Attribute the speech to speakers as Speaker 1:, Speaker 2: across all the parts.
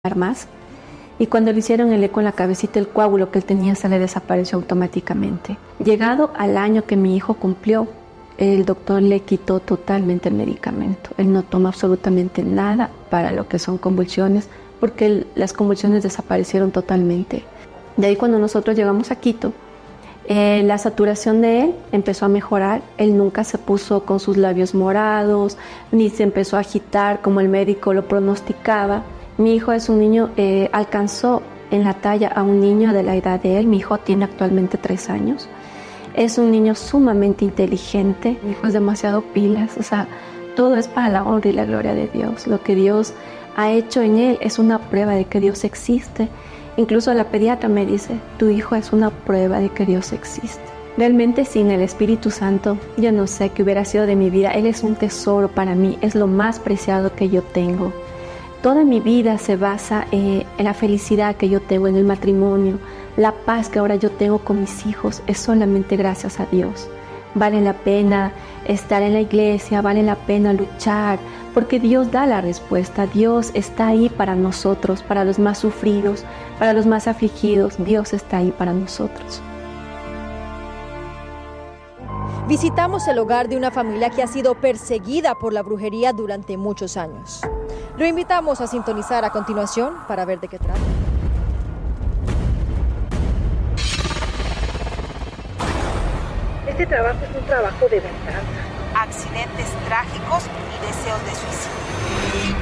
Speaker 1: más. Y cuando le hicieron el eco en la cabecita, el coágulo que él tenía se le desapareció automáticamente. Llegado al año que mi hijo cumplió, el doctor le quitó totalmente el medicamento. Él no toma absolutamente nada para lo que son convulsiones, porque las convulsiones desaparecieron totalmente. De ahí cuando nosotros llegamos a Quito, la saturación de él empezó a mejorar. Él nunca se puso con sus labios morados, ni se empezó a agitar como el médico lo pronosticaba. Mi hijo es un niño, alcanzó en la talla a un niño de la edad de él. Mi hijo tiene actualmente 3 años. Es un niño sumamente inteligente. Mi hijo es demasiado pilas, o sea, todo es para la honra y la gloria de Dios. Lo que Dios ha hecho en él es una prueba de que Dios existe. Incluso la pediatra me dice, tu hijo es una prueba de que Dios existe. Realmente sin el Espíritu Santo, yo no sé qué hubiera sido de mi vida. Él es un tesoro para mí, es lo más preciado que yo tengo. Toda mi vida se basa en la felicidad que yo tengo en el matrimonio, la paz que ahora yo tengo con mis hijos, es solamente gracias a Dios. Vale la pena estar en la iglesia, vale la pena luchar, porque Dios da la respuesta. Dios está ahí para nosotros, para los más sufridos, para los más afligidos. Dios está ahí para nosotros.
Speaker 2: Visitamos el hogar de una familia que ha sido perseguida por la brujería durante muchos años. Lo invitamos a sintonizar a continuación para ver de qué trata.
Speaker 3: Este trabajo es un trabajo de venganza.
Speaker 4: Accidentes trágicos y deseos de suicidio.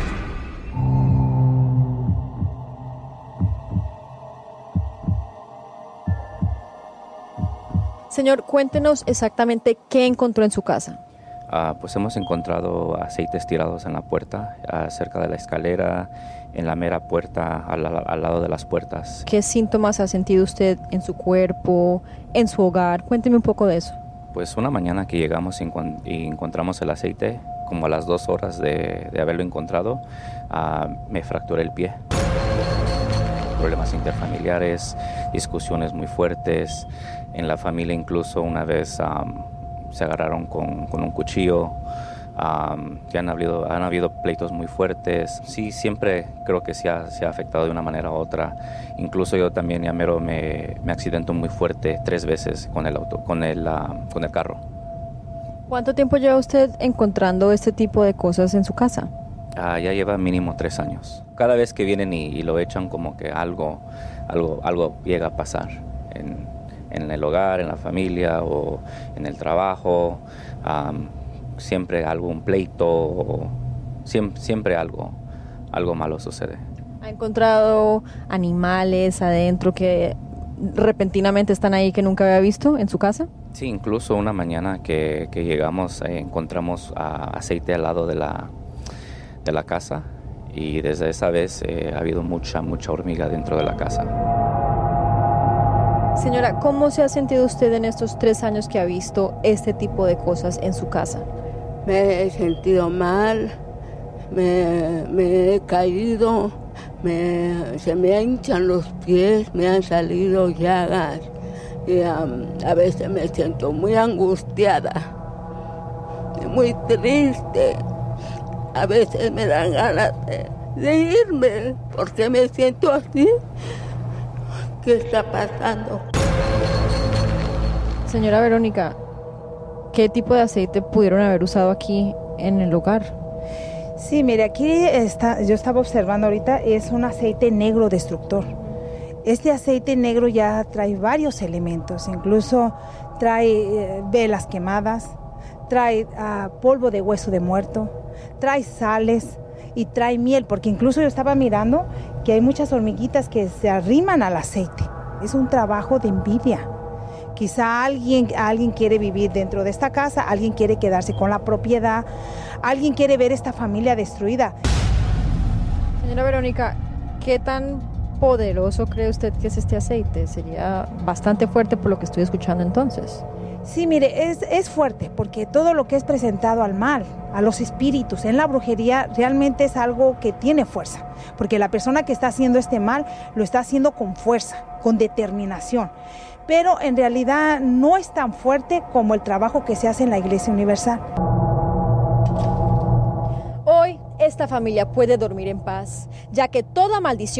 Speaker 2: Señor, cuéntenos exactamente qué encontró en su casa.
Speaker 5: Pues hemos encontrado aceites tirados en la puerta, cerca de la escalera, en la mera puerta, al lado de las puertas.
Speaker 2: ¿Qué síntomas ha sentido usted en su cuerpo, en su hogar? Cuénteme un poco de eso.
Speaker 5: Pues una mañana que llegamos y encontramos el aceite, como a las 2 horas de haberlo encontrado, me fracturé el pie. Problemas interfamiliares, discusiones muy fuertes. En la familia incluso una vez se agarraron con un cuchillo. Ya han habido pleitos muy fuertes. Sí, siempre creo que se ha afectado de una manera u otra. Incluso yo también ya mero me accidento muy fuerte 3 veces con el carro.
Speaker 2: ¿Cuánto tiempo lleva usted encontrando este tipo de cosas en su casa?
Speaker 5: Ya lleva mínimo 3 años. Cada vez que vienen y lo echan, como que algo llega a pasar en el hogar, en la familia o en el trabajo. Siempre algún pleito, siempre algo malo sucede.
Speaker 2: ¿Ha encontrado animales adentro que repentinamente están ahí que nunca había visto en su casa?
Speaker 5: Sí, incluso una mañana que llegamos encontramos aceite al lado de la casa, y desde esa vez ha habido mucha hormiga dentro de la casa.
Speaker 2: Señora, ¿cómo se ha sentido usted en estos 3 años que ha visto este tipo de cosas en su casa?
Speaker 6: Me he sentido mal, me he caído, se me hinchan los pies, me han salido llagas y a veces me siento muy angustiada, muy triste. A veces me dan ganas de irme porque me siento así. ¿Qué está pasando?
Speaker 2: Señora Verónica, ¿qué tipo de aceite pudieron haber usado aquí en el hogar?
Speaker 7: Sí, mire, aquí yo estaba observando ahorita, es un aceite negro destructor. Este aceite negro ya trae varios elementos, incluso trae velas quemadas, trae polvo de hueso de muerto, trae sales y trae miel, porque incluso yo estaba mirando que hay muchas hormiguitas que se arriman al aceite. Es un trabajo de envidia. Quizá alguien quiere vivir dentro de esta casa, alguien quiere quedarse con la propiedad, alguien quiere ver esta familia destruida.
Speaker 2: Señora Verónica, ¿qué tan poderoso cree usted que es este aceite? Sería bastante fuerte por lo que estoy escuchando entonces.
Speaker 7: Sí, mire, es fuerte porque todo lo que es presentado al mal, a los espíritus, en la brujería, realmente es algo que tiene fuerza. Porque la persona que está haciendo este mal lo está haciendo con fuerza, con determinación. Pero en realidad no es tan fuerte como el trabajo que se hace en la Iglesia Universal.
Speaker 2: Hoy esta familia puede dormir en paz, ya que toda maldición